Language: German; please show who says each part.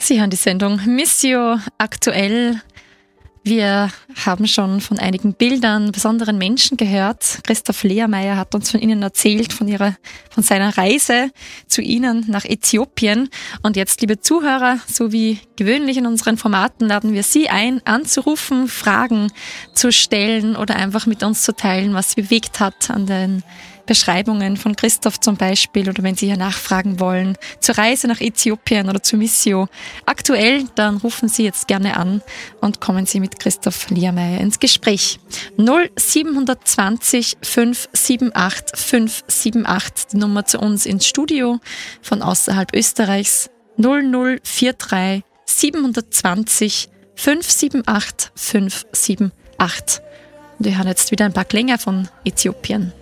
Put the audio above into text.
Speaker 1: Sie hören die Sendung Missio aktuell. Wir haben schon von einigen Bildern, besonderen Menschen gehört. Christoph Lehrmeier hat uns von Ihnen erzählt, von seiner Reise zu Ihnen nach Äthiopien. Und jetzt, liebe Zuhörer, so wie gewöhnlich in unseren Formaten, laden wir Sie ein, anzurufen, Fragen zu stellen oder einfach mit uns zu teilen, was Sie bewegt hat an den Beschreibungen von Christoph zum Beispiel, oder wenn Sie hier nachfragen wollen zur Reise nach Äthiopien oder zur Missio aktuell, dann rufen Sie jetzt gerne an und kommen Sie mit Christoph Lehrmeier ins Gespräch. 0720 578 578, die Nummer zu uns ins Studio von außerhalb Österreichs, 0043 720 578 578. Und wir hören jetzt wieder ein paar Klänge von Äthiopien.